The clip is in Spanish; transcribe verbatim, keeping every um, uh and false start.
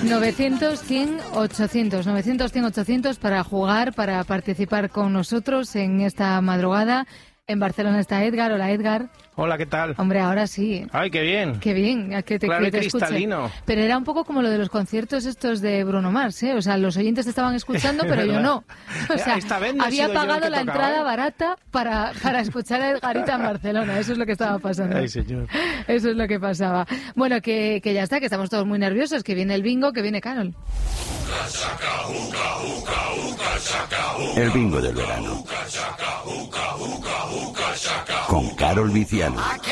novecientos, cien, ochocientos, novecientos, cien, ochocientos para jugar, para participar con nosotros en esta madrugada. En Barcelona está Edgar. Hola, Edgar. Hola, ¿qué tal? Hombre, ahora sí. Ay, qué bien. Qué bien, a que te, claro que te y cristalino. escuche. Pero era un poco como lo de los conciertos estos de Bruno Mars, ¿eh? O sea, los oyentes te estaban escuchando, pero yo no. O sea, Esta vez no había pagado la tocaba, entrada ¿eh? barata para, para escuchar a Edgarita en Barcelona. Eso es lo que estaba pasando. Ay, señor. Eso es lo que pasaba. Bueno, que, que ya está, que estamos todos muy nerviosos, que viene el bingo, que viene Carol. El bingo del verano. Con Carol Viciano.